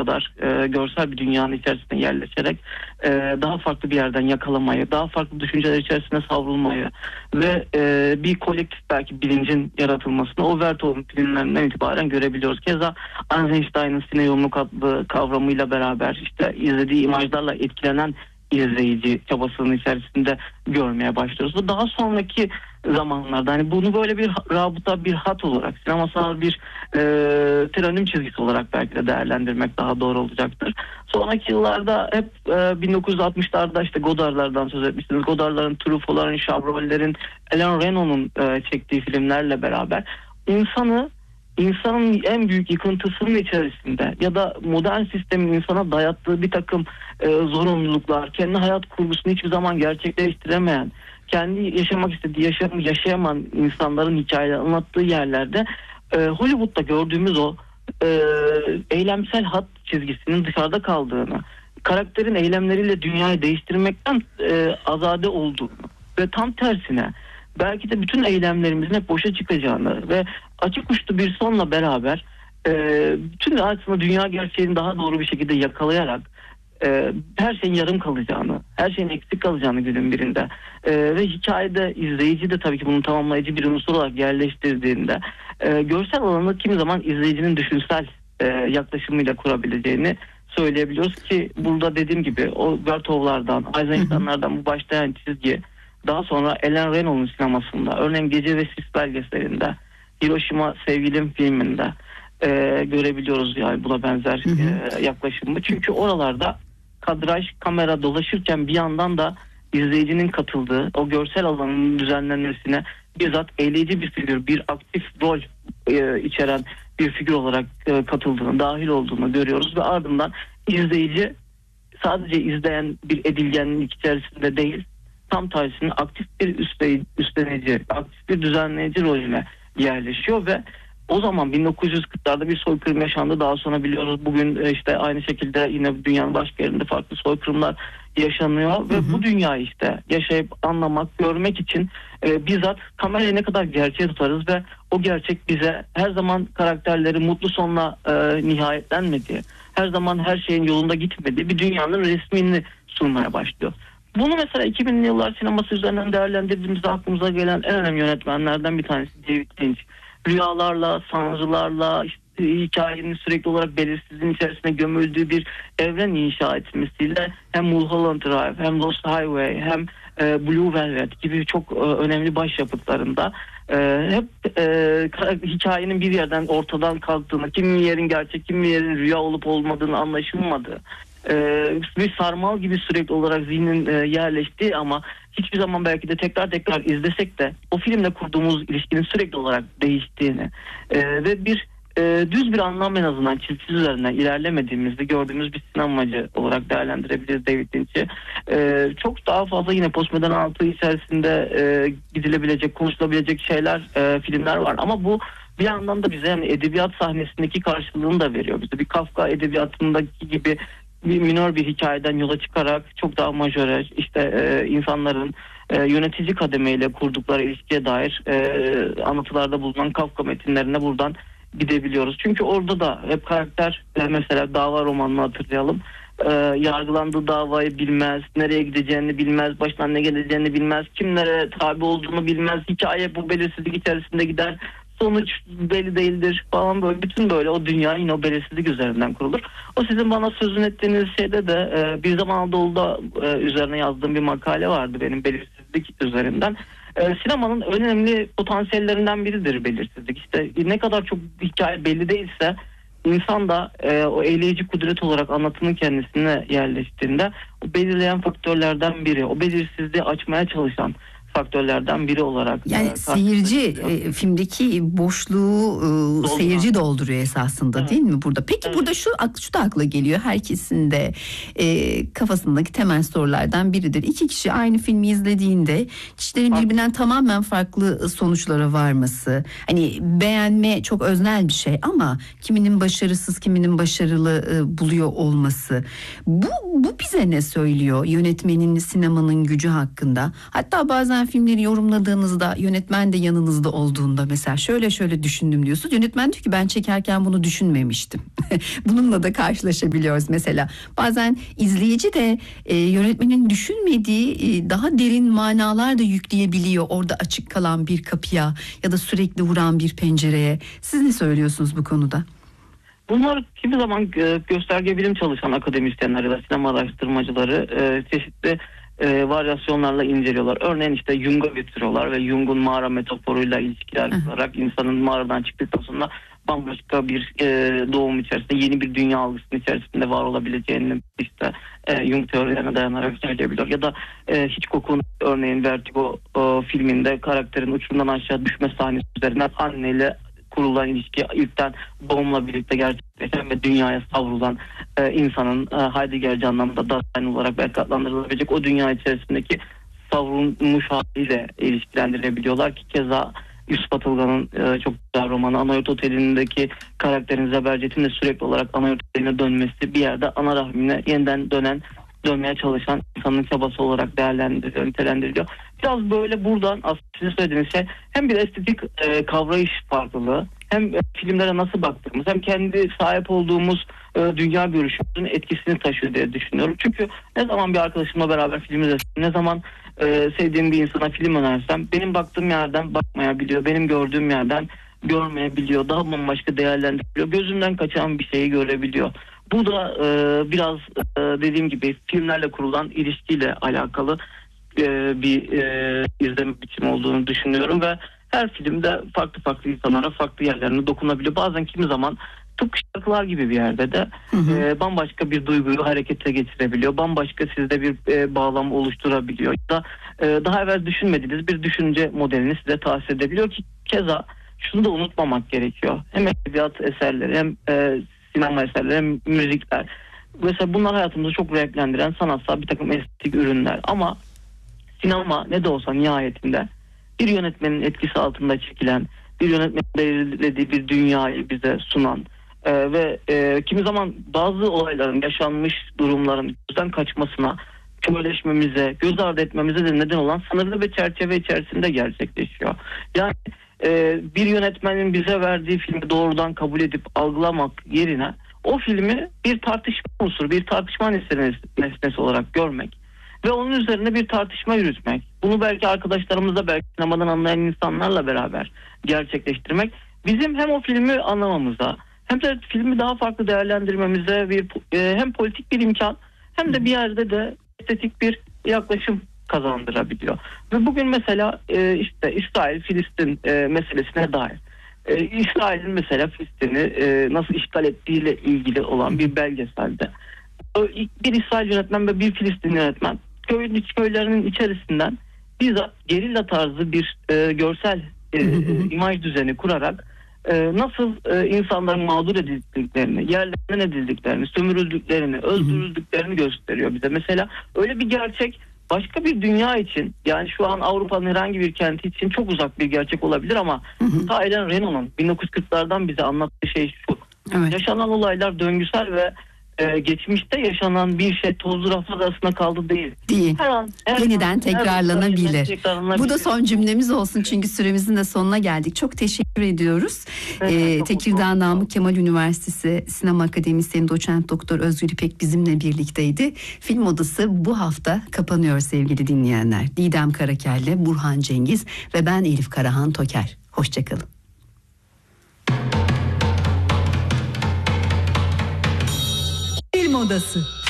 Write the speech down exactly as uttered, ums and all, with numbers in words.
kadar e, görsel bir dünyanın içerisinde yerleşerek e, daha farklı bir yerden yakalamayı, daha farklı düşünceler içerisine savrulmayı ve e, bir kolektif belki bilincin yaratılmasını o Vertov'un filmlerinden itibaren görebiliyoruz. Keza Eisenstein'ın sine yoğunluk adlı kavramıyla beraber işte izlediği imajlarla etkilenen izleyici çabasının içerisinde görmeye başlıyoruz. Bu daha sonraki zamanlarda hani bunu böyle bir rabıta, bir hat olarak, sinemasal bir e, teronim çizgisi olarak belki de değerlendirmek daha doğru olacaktır. Sonraki yıllarda hep e, bin dokuz yüz altmışlarda işte Godard'lardan söz etmişsiniz. Godard'ların, Truffaut'ların, Chabrol'lerin, Alain Renault'un e, çektiği filmlerle beraber insanı insanın en büyük yıkıntısının içerisinde ya da modern sistemin insana dayattığı bir takım e, zorunluluklar, kendi hayat kurgusunu hiçbir zaman gerçekleştiremeyen, kendi yaşamak istediği yaşamı yaşayamayan insanların hikayeleri anlattığı yerlerde e, Hollywood'da gördüğümüz o e, eylemsel hat çizgisinin dışarıda kaldığını, karakterin eylemleriyle dünyayı değiştirmekten e, azade olduğunu ve tam tersine belki de bütün eylemlerimizin hep boşa çıkacağını ve açık uçlu bir sonla beraber e, bütün aslında dünya gerçeğini daha doğru bir şekilde yakalayarak e, her şeyin yarım kalacağını, her şeyin eksik kalacağını günün birinde e, ve hikayede izleyici de tabii ki bunu tamamlayıcı bir unsur olarak yerleştirdiğinde e, görsel alanı kimi zaman izleyicinin düşünsel e, yaklaşımıyla kurabileceğini söyleyebiliyoruz ki burada dediğim gibi o Vertov'lardan, Eisenstein'lardan bu başlayan çizgi daha sonra Alain Renault'un sinemasında, örneğin Gece ve Sis belgeselinde, Hiroşima Sevgilim filminde e, görebiliyoruz yani buna benzer hı hı. E, yaklaşımı. Çünkü oralarda kadraj, kamera dolaşırken bir yandan da izleyicinin katıldığı o görsel alanın düzenlenmesine bizzat eyleyici bir figür, bir aktif rol e, içeren bir figür olarak e, katıldığını, dahil olduğunu görüyoruz ve ardından izleyici sadece izleyen bir edilgenlik içerisinde değil, tam tersine aktif bir üstlenici, aktif bir düzenleyici rolüne yerleşiyor ve o zaman bin dokuz yüz kırklarda bir soykırım yaşandı. Daha sonra biliyoruz bugün işte aynı şekilde yine dünyanın başka yerinde farklı soykırımlar yaşanıyor ve hı hı. bu dünyayı işte yaşayıp anlamak, görmek için e, bizzat kamerayı ne kadar gerçeğe tutarız ve o gerçek bize her zaman karakterleri mutlu sonla e, nihayetlenmediği, her zaman her şeyin yolunda gitmediği bir dünyanın resmini sunmaya başlıyor. Bunu mesela iki binli yıllar sineması üzerinden değerlendirdiğimizde aklımıza gelen en önemli yönetmenlerden bir tanesi David Lynch. Rüyalarla, sancılarla, işte hikayenin sürekli olarak belirsizliğin içerisine gömüldüğü bir evren inşa etmesiyle hem Mulholland Drive, hem Lost Highway, hem e, Blue Velvet gibi çok e, önemli başyapıtlarında e, hep e, hikayenin bir yerden ortadan kalktığını, kimi yerin gerçek, kimi yerin rüya olup olmadığını anlaşılmadığı, Ee, bir sarmal gibi sürekli olarak zihnin e, yerleştiği ama hiçbir zaman belki de tekrar tekrar izlesek de o filmle kurduğumuz ilişkinin sürekli olarak değiştiğini e, ve bir e, düz bir anlam en azından çizgisi üzerinden ilerlemediğimizde gördüğümüz bir sinemacı olarak değerlendirebiliriz David Lynch'i. E, çok daha fazla yine postmodern altı içerisinde e, gidilebilecek, konuşulabilecek şeyler, e, filmler var ama bu bir yandan da bize yani edebiyat sahnesindeki karşılığını da veriyor. Bize bir Kafka edebiyatındaki gibi bir minör bir hikayeden yola çıkarak çok daha majöre işte e, insanların e, yönetici kademeyle kurdukları ilişkiye dair e, anlatılarda bulunan Kafka metinlerine buradan gidebiliyoruz. Çünkü orada da hep karakter e, mesela dava romanını hatırlayalım. E, yargılandığı davayı bilmez, nereye gideceğini bilmez, baştan ne geleceğini bilmez, kimlere tabi olduğunu bilmez. Hikaye bu belirsizlik içerisinde gider. Sonuç belli değildir falan böyle bütün böyle o dünya yine o belirsizlik üzerinden kurulur. O sizin bana sözünü ettiğiniz şeyde de e, bir zaman Anadolu'da e, üzerine yazdığım bir makale vardı benim belirsizlik üzerinden. E, sinemanın önemli potansiyellerinden biridir belirsizlik. İşte ne kadar çok hikaye belli değilse insan da e, o eyleyici kudret olarak anlatımın kendisine yerleştiğinde o belirleyen faktörlerden biri, o belirsizliği açmaya çalışan faktörlerden biri olarak. Yani e, seyirci e, filmdeki boşluğu e, seyirci dolduruyor esasında evet. değil mi burada? Peki evet. burada şu, şu da akla geliyor. Herkesin de e, kafasındaki temel sorulardan biridir. İki kişi aynı filmi izlediğinde kişilerin birbirinden tamamen farklı sonuçlara varması. Hani beğenme çok öznel bir şey ama kiminin başarısız, kiminin başarılı e, buluyor olması. Bu, bu bize ne söylüyor? Yönetmenin, sinemanın gücü hakkında. Hatta bazen bazen filmleri yorumladığınızda yönetmen de yanınızda olduğunda mesela şöyle şöyle düşündüm diyorsunuz. Yönetmen diyor ki ben çekerken bunu düşünmemiştim. Bununla da karşılaşabiliyoruz mesela. Bazen izleyici de e, yönetmenin düşünmediği e, daha derin manalar da yükleyebiliyor orada açık kalan bir kapıya ya da sürekli vuran bir pencereye. Siz ne söylüyorsunuz bu konuda? Bunlar kimi zaman gösterge bilim çalışan akademisyenler ya da sinema araştırmacıları çeşitli varyasyonlarla inceliyorlar. Örneğin işte Jung'a getiriyorlar ve Jung'un mağara metaforuyla ilişkiler kurarak insanın mağaradan çıktıktan sonra bambaşka bir doğum içerisinde, yeni bir dünya algısının içerisinde var olabileceğini işte Jung teorilerine dayanarak söyleyebiliyor. Ya da Hitchcock'un örneğin Vertigo filminde karakterin uçurumdan aşağı düşme sahnesi üzerinden anneyle kurulan ilişki ilkten doğumla birlikte gerçekleşen ve dünyaya savrulan e, insanın e, Heidegger'ci anlamda Dasein olarak belki adlandırılabilecek o dünya içerisindeki savrulmuş haliyle ilişkilendirilebiliyorlar ki keza Yusuf Atılgan'ın e, çok güzel romanı Anayurt Oteli'ndeki karakterin Zebercet'in de sürekli olarak Anayurt Oteli'ne dönmesi bir yerde ana rahmine yeniden dönen dönmeye çalışan insanın çabası olarak değerlendiriliyor, nitelendiriliyor. Biraz böyle buradan aslında sizin söylediğiniz şey hem bir estetik e, kavrayış farklılığı, hem e, filmlere nasıl baktığımız, hem kendi sahip olduğumuz e, dünya görüşümüzün etkisini taşıyor diye düşünüyorum. Çünkü ne zaman bir arkadaşımla beraber film izlesem, ne zaman e, sevdiğim bir insana film önersem benim baktığım yerden bakmayabiliyor, benim gördüğüm yerden görmeyebiliyor, daha bambaşka değerlendirebiliyor, gözümden kaçan bir şeyi görebiliyor. Bu da e, biraz e, dediğim gibi filmlerle kurulan ilişkiyle alakalı e, bir e, izleme biçimi olduğunu düşünüyorum ve her filmde farklı farklı insanlara farklı yerlerine dokunabiliyor. Bazen kimi zaman tıpkı şarkılar gibi bir yerde de hı hı. E, bambaşka bir duyguyu harekete geçirebiliyor. Bambaşka sizde bir e, bağlam oluşturabiliyor. Ya da e, daha evvel düşünmediğiniz bir düşünce modelini size tahsis edebiliyor ki keza şunu da unutmamak gerekiyor. Hem edebiyat eserleri hem e, sinema eserleri hem müzikler. Mesela bunlar hayatımızı çok renklendiren sanatsal bir takım estetik ürünler. Ama sinema ne de olsa nihayetinde bir yönetmenin etkisi altında çekilen, bir yönetmenin belirlediği bir dünyayı bize sunan e, ve e, kimi zaman bazı olayların, yaşanmış durumların gözden kaçmasına, kümürleşmemize, göz ardı etmemize de neden olan sınırlı bir çerçeve içerisinde gerçekleşiyor. Yani e, bir yönetmenin bize verdiği filmi doğrudan kabul edip algılamak yerine o filmi bir tartışma unsuru, bir tartışma nesnesi, nesnesi olarak görmek ve onun üzerine bir tartışma yürütmek. Bunu belki arkadaşlarımızla, belki sinemadan anlayan insanlarla beraber gerçekleştirmek bizim hem o filmi anlamamıza hem de filmi daha farklı değerlendirmemize bir e, hem politik bir imkan hem de bir yerde de estetik bir yaklaşım kazandırabiliyor. Ve bugün mesela e, işte İsrail-Filistin e, meselesine dair e, İsrail'in mesela Filistin'i e, nasıl işgal ettiğiyle ilgili olan bir belgeselde bir İsrail yönetmen ve bir Filistin yönetmen köyün iç köylerinin içerisinden bizzat gerilla tarzı bir e, görsel e, imaj düzeni kurarak e, nasıl e, insanların mağdur edildiklerini, yerlerinden edildiklerini, sömürüldüklerini, öldürüldüklerini gösteriyor bize. Mesela öyle bir gerçek başka bir dünya için, yani şu an Avrupa'nın herhangi bir kenti için çok uzak bir gerçek olabilir ama ta Alain Renault'un bin dokuz yüz kırklardan bize anlattığı şey şu. Evet. Yaşanan olaylar döngüsel ve Ee, geçmişte yaşanan bir şey tozlu raflar arasında kaldı değil. Değil. Her an, her yeniden an, tekrarlanabilir. Her tekrarlanabilir. Bu da son cümlemiz olsun çünkü süremizin de sonuna geldik. Çok teşekkür ediyoruz. Evet, ee, Tekirdağ Namık Kemal Üniversitesi Sinema Akademisyeni Doçent Doktor Özgür İpek bizimle birlikteydi. Film Odası bu hafta kapanıyor sevgili dinleyenler. Didem Karakelle, Burhan Cengiz ve ben Elif Karahan Toker. Hoşçakalın. Film Odası.